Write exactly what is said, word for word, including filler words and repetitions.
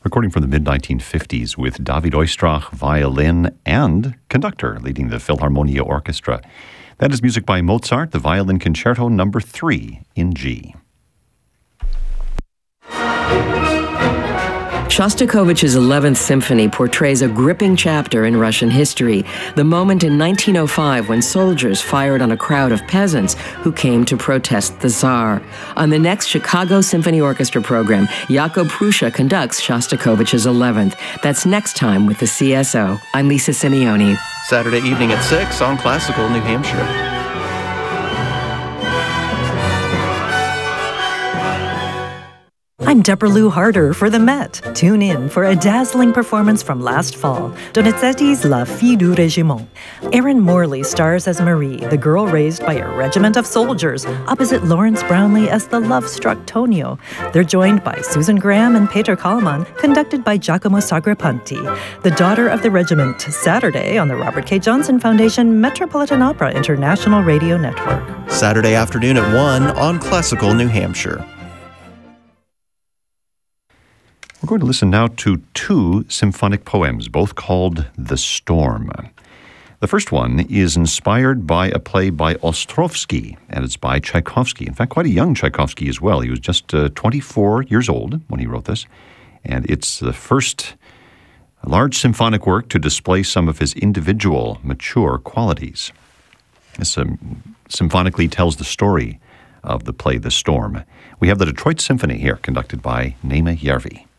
recording from the mid nineteen fifties with David Oistrakh, violin and conductor, leading the Philharmonia Orchestra. That is music by Mozart, the Violin Concerto number three in G. Shostakovich's eleventh Symphony portrays a gripping chapter in Russian history, the moment in nineteen oh five when soldiers fired on a crowd of peasants who came to protest the Tsar. On the next Chicago Symphony Orchestra program, Jakub Prussia conducts Shostakovich's eleventh. That's next time with the C S O. I'm Lisa Simeone. Saturday evening at six on Classical New Hampshire. I'm Deborah Lou Harder for the Met. Tune in for a dazzling performance from last fall, Donizetti's La Fille du Régiment. Erin Morley stars as Marie, the girl raised by a regiment of soldiers, opposite Lawrence Brownlee as the love-struck Tonio. They're joined by Susan Graham and Peter Kallman, conducted by Giacomo Sagrapanti. The Daughter of the Regiment, Saturday on the Robert K. Johnson Foundation Metropolitan Opera International Radio Network. Saturday afternoon at one on Classical New Hampshire. We're going to listen now to two symphonic poems, both called The Storm. The first one is inspired by a play by Ostrovsky, and it's by Tchaikovsky. In fact, quite a young Tchaikovsky as well. He was just uh, twenty-four years old when he wrote this, and it's the first large symphonic work to display some of his individual, mature qualities. This um, symphonically tells the story of the play The Storm. We have the Detroit Symphony here, conducted by Naima Järvi.